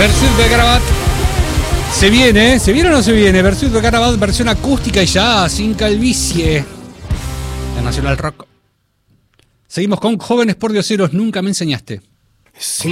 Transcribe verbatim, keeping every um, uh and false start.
Versus de Carabat. Se viene, ¿eh? ¿Se viene o no se viene? Versus de Carabat, versión acústica y ya, sin calvicie. La Nacional Rock. Seguimos con Jóvenes por Dioseros, nunca me enseñaste. Sí.